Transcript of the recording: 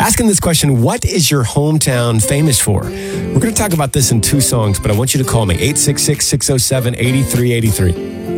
Asking this question, what is your hometown famous for? We're going to talk about this in 2 songs, but I want you to call me, 866-607-8383.